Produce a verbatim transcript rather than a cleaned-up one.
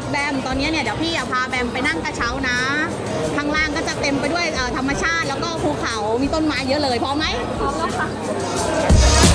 แบมตอนนี้เนี่ยเดี๋ยวพี่พาแบมไปนั่งกระเช้านะข้างล่างก็จะเต็มไปด้วยธรรมชาติแล้วก็ภูเขามีต้นไม้เยอะเลยพร้อมไหมพร้อมแล้วค่ะ